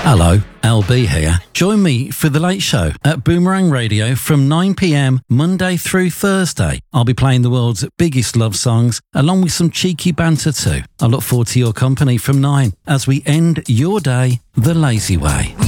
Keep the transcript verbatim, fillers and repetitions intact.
Hello, L B here. Join me for The Late Show at Boomerang Radio from nine p m Monday through Thursday. I'll be playing the world's biggest love songs along with some cheeky banter too. I look forward to your company from nine as we end your day the lazy way.